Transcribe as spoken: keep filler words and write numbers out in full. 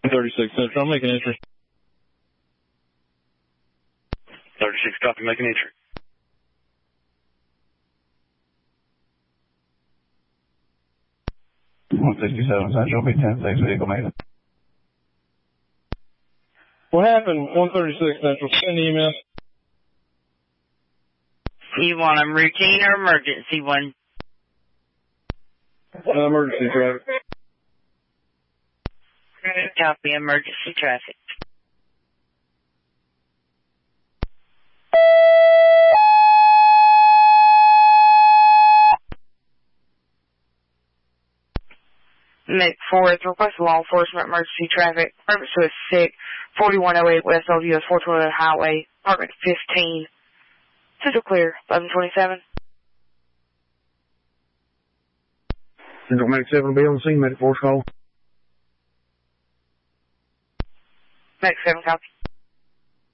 thirty-six Central, I'm making entry. thirty-six, copy, making entry. one sixty-seven Central, be ten six, vehicle maintenance. What happened? one thirty-six Central, send email. You want a routine or emergency one? Uh, emergency traffic. Copy, emergency traffic. Nick Forth, request law enforcement emergency traffic. Purpose was sick, forty-one oh eight West Old U S four twenty Highway, apartment fifteen. Central clear, eleven twenty-seven. Central Medic seven will be on the scene, Medic force call. Medic seven, copy.